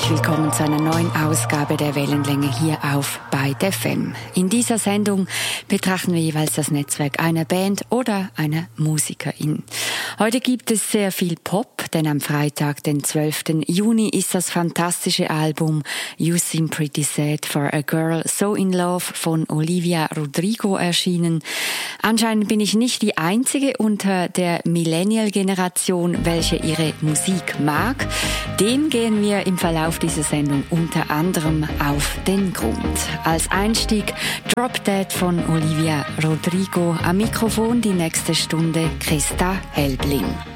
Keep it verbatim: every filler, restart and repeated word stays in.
herzlich willkommen zu einer neuen Ausgabe der Wellenlänge hier auf Byte F M. In dieser Sendung betrachten wir jeweils das Netzwerk einer Band oder einer Musikerin. Heute gibt es sehr viel Pop, denn am Freitag, den zwölften Juni, ist das fantastische Album You Seem Pretty Sad for a Girl So in Love von Olivia Rodrigo erschienen. Anscheinend bin ich nicht die Einzige unter der Millennial-Generation, welche ihre Musik mag. Dem gehen wir im Verlauf dieser Sendung unter anderem auf den Grund. Als Einstieg Drop Dead von Olivia Rodrigo. Am Mikrofon die nächste Stunde Christa Helbling.